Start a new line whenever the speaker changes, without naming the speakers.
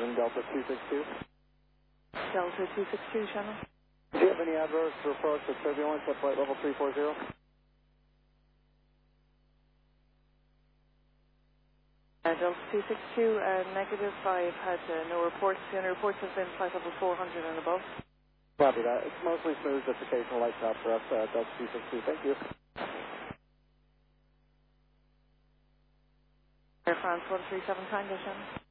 Shannon, Delta 262.
Delta 262, Shannon.
Do you have any adverse approach with turbulence at flight level 340?
Delta 262, negative. I've had no reports. The only reports have been flight level 400 and above.
Copy that. It's mostly smooth, just occasional light top for us, Delta 262. Thank you.
Air France 137 Tango, Shannon.